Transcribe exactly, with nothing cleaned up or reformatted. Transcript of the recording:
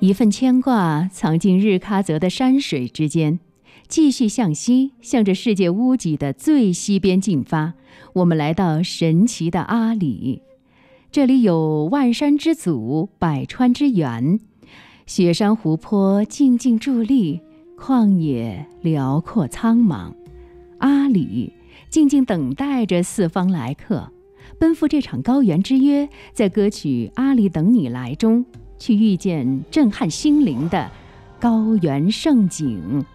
一份牵挂藏进日喀则的山水之间。继续向西，向着世界屋脊的最西边进发，我们来到神奇的阿里。这里有万山之祖，百川之源，雪山湖泊静静伫立，旷野辽阔苍茫。阿里静静等待着四方来客，奔赴这场高原之约，在歌曲《阿里等你来》中去遇见震撼心灵的高原胜景